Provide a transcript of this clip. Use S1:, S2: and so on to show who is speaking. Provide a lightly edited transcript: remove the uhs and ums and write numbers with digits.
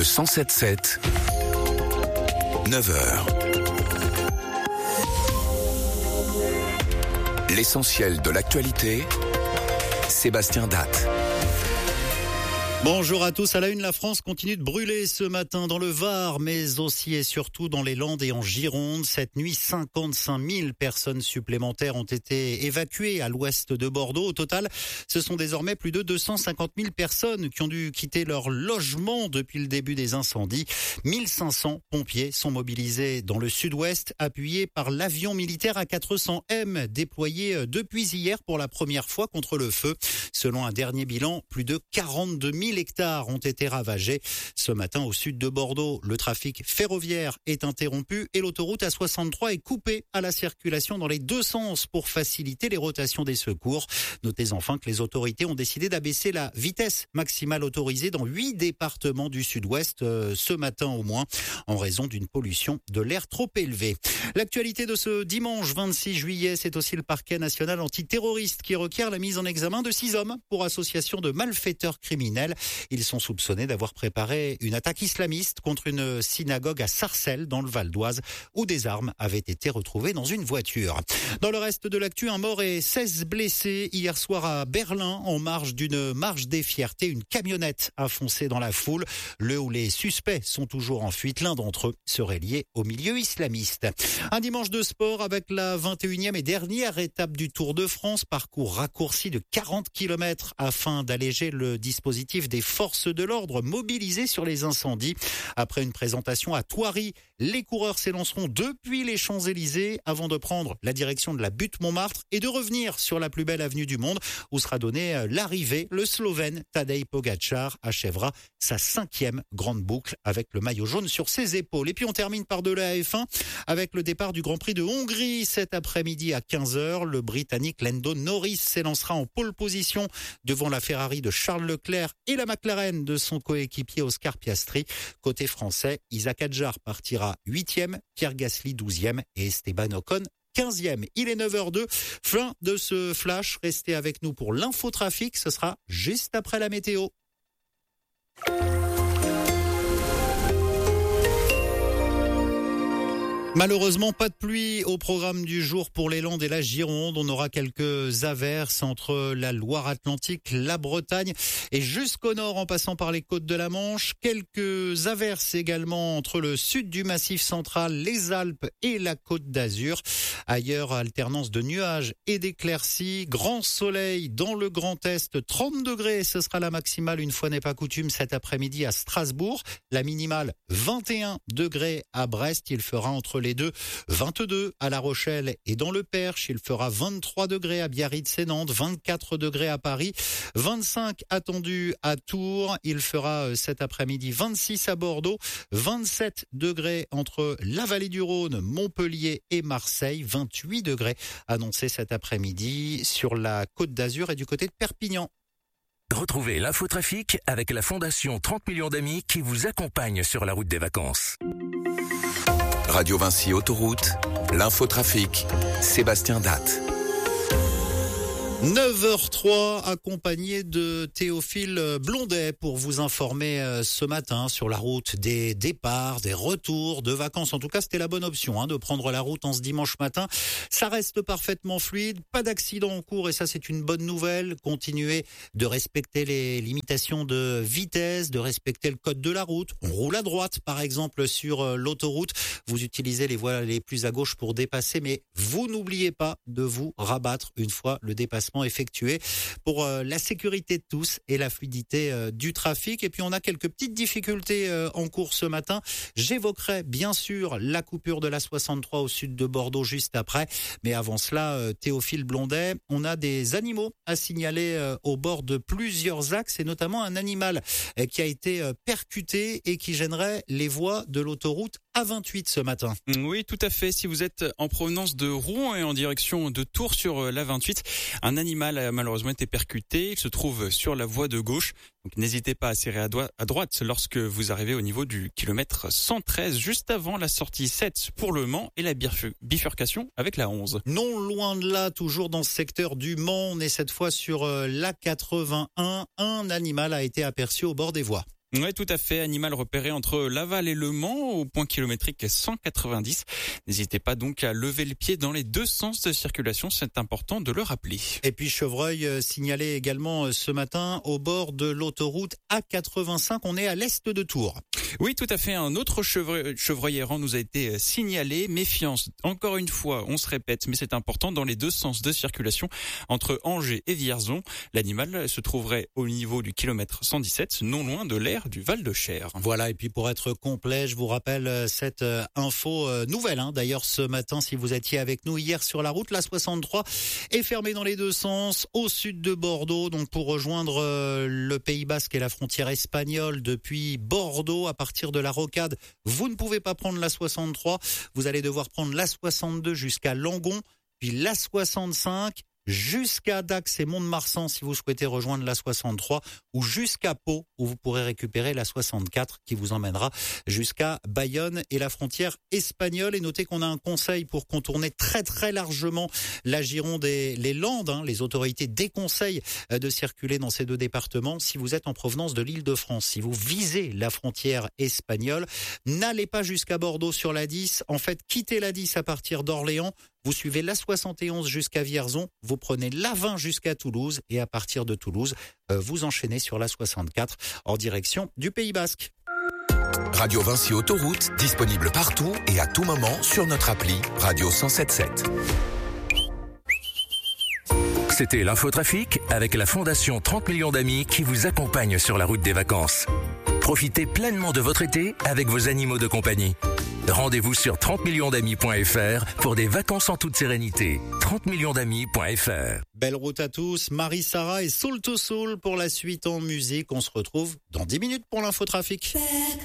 S1: Le 107.7, 9h. L'essentiel de l'actualité, Sébastien Datte.
S2: Bonjour à tous. À la une, la France continue de brûler ce matin dans le Var, mais aussi et surtout dans les Landes et en Gironde. Cette nuit, 55 000 personnes supplémentaires ont été évacuées à l'ouest de Bordeaux. Au total, ce sont désormais plus de 250 000 personnes qui ont dû quitter leur logement depuis le début des incendies. 1500 pompiers sont mobilisés dans le sud-ouest, appuyés par l'avion militaire A400M, déployé depuis hier pour la première fois contre le feu. Selon un dernier bilan, plus de 42 000 hectares ont été ravagés. Ce matin, au sud de Bordeaux, le trafic ferroviaire est interrompu et l'autoroute A63 est coupée à la circulation dans les deux sens pour faciliter les rotations des secours. Notez enfin que les autorités ont décidé d'abaisser la vitesse maximale autorisée dans 8 départements du sud-ouest ce matin au moins, en raison d'une pollution de l'air trop élevée. L'actualité de ce dimanche 26 juillet, c'est aussi le parquet national antiterroriste qui requiert la mise en examen de 6 hommes pour association de malfaiteurs criminels. Ils sont soupçonnés d'avoir préparé une attaque islamiste contre une synagogue à Sarcelles, dans le Val d'Oise, où des armes avaient été retrouvées dans une voiture. Dans le reste de l'actu, un mort et 16 blessés hier soir à Berlin, en marge d'une marche des fiertés. Une camionnette a foncé dans la foule. Le ou les suspects sont toujours en fuite. L'un d'entre eux serait lié au milieu islamiste. Un dimanche de sport avec la 21e et dernière étape du Tour de France. Parcours raccourci de 40 km afin d'alléger le dispositif des forces de l'ordre mobilisées sur les incendies. Après une présentation à Thoiry, les coureurs s'élanceront depuis les Champs-Élysées avant de prendre la direction de la butte Montmartre et de revenir sur la plus belle avenue du monde où sera donnée l'arrivée. Le Slovène Tadej Pogačar achèvera sa 5e grande boucle avec le maillot jaune sur ses épaules. Et puis on termine par de la F1 avec le départ du Grand Prix de Hongrie cet après-midi à 15h. Le Britannique Lando Norris s'élancera en pole position devant la Ferrari de Charles Leclerc et la McLaren de son coéquipier Oscar Piastri. Côté français, Isaac Hadjar partira 8e, Pierre Gasly 12e et Esteban Ocon 15e. Il est 9h02. Fin de ce flash. Restez avec nous pour l'infotrafic. Ce sera juste après la météo. Malheureusement, pas de pluie au programme du jour pour les Landes et la Gironde. On aura quelques averses entre la Loire-Atlantique, la Bretagne et jusqu'au nord en passant par les côtes de la Manche. Quelques averses également entre le sud du Massif central, les Alpes et la Côte d'Azur. Ailleurs, alternance de nuages et d'éclaircies. Grand soleil dans le Grand Est, 30 degrés. Ce sera la maximale une fois n'est pas coutume cet après-midi à Strasbourg. La minimale, 21 degrés à Brest. Il fera entre les deux 22 à La Rochelle et dans le Perche. Il fera 23 degrés à Biarritz et Nantes, 24 degrés à Paris, 25 attendus à Tours. Il fera cet après-midi 26 à Bordeaux, 27 degrés entre la vallée du Rhône, Montpellier et Marseille, 28 degrés annoncés cet après-midi sur la Côte d'Azur et du côté de Perpignan.
S1: Retrouvez l'infotrafic avec la Fondation 30 millions d'amis qui vous accompagne sur la route des vacances. Radio Vinci Autoroute, l'infotrafic, Sébastien Datte.
S2: 9h03, accompagné de Théophile Blondet pour vous informer ce matin sur la route des départs, des retours de vacances. En tout cas, c'était la bonne option de prendre la route en ce dimanche matin. Ça reste parfaitement fluide, pas d'accident en cours et ça c'est une bonne nouvelle. Continuez de respecter les limitations de vitesse, de respecter le code de la route. On roule à droite par exemple sur l'autoroute. Vous utilisez les voies les plus à gauche pour dépasser, mais vous n'oubliez pas de vous rabattre une fois le dépassement effectué pour la sécurité de tous et la fluidité du trafic. Et puis on a quelques petites difficultés en cours ce matin. J'évoquerai bien sûr la coupure de la 63 au sud de Bordeaux juste après. Mais avant cela, Théophile Blondet, on a des animaux à signaler au bord de plusieurs axes et notamment un animal qui a été percuté et qui gênerait les voies de l'autoroute A28 ce matin.
S3: Oui, tout à fait. Si vous êtes en provenance de Rouen et en direction de Tours sur l'A28, un animal a malheureusement été percuté. Il se trouve sur la voie de gauche. Donc n'hésitez pas à serrer à droite lorsque vous arrivez au niveau du kilomètre 113, juste avant la sortie 7 pour le Mans et la bifurcation avec la 11.
S2: Non loin de là, toujours dans ce secteur du Mans, on est cette fois sur l'A81. Un animal a été aperçu au bord des voies.
S3: Oui, tout à fait. Animal repéré entre Laval et Le Mans au point kilométrique 190. N'hésitez pas donc à lever le pied dans les deux sens de circulation. C'est important de le rappeler.
S2: Et puis chevreuil signalé également ce matin au bord de l'autoroute A85. On est à l'est de Tours.
S3: Oui, tout à fait. Un autre chevreuil errant nous a été signalé. Méfiance. Encore une fois, on se répète, mais c'est important dans les deux sens de circulation entre Angers et Vierzon. L'animal se trouverait au niveau du kilomètre 117, non loin de l'aire du Val-de-Cher.
S2: Voilà, et puis pour être complet, je vous rappelle cette info nouvelle. D'ailleurs, ce matin, si vous étiez avec nous hier sur la route, la 63 est fermée dans les deux sens au sud de Bordeaux. Donc pour rejoindre le Pays Basque et la frontière espagnole depuis Bordeaux, à partir de la Rocade, vous ne pouvez pas prendre la 63. Vous allez devoir prendre la 62 jusqu'à Langon, puis la 65 jusqu'à Dax et Mont-de-Marsan si vous souhaitez rejoindre la 63, ou jusqu'à Pau où vous pourrez récupérer la 64 qui vous emmènera jusqu'à Bayonne et la frontière espagnole. Et notez qu'on a un conseil pour contourner très très largement la Gironde et les Landes. Les autorités déconseillent de circuler dans ces deux départements si vous êtes en provenance de l'Île-de-France. Si vous visez la frontière espagnole, n'allez pas jusqu'à Bordeaux sur la 10. En fait, quittez la 10 à partir d'Orléans. Vous suivez la 71 jusqu'à Vierzon, vous prenez la 20 jusqu'à Toulouse et à partir de Toulouse, vous enchaînez sur la 64 en direction du Pays Basque.
S1: Radio Vinci Autoroute, disponible partout et à tout moment sur notre appli Radio 107.7. C'était l'infotrafic avec la Fondation 30 millions d'amis qui vous accompagne sur la route des vacances. Profitez pleinement de votre été avec vos animaux de compagnie. Rendez-vous sur 30millionsdamis.fr pour des vacances en toute sérénité. 30millionsdamis.fr.
S2: Belle route à tous, Marie-Sara et Soul to Soul pour la suite en musique. On se retrouve dans 10 minutes pour l'infotrafic.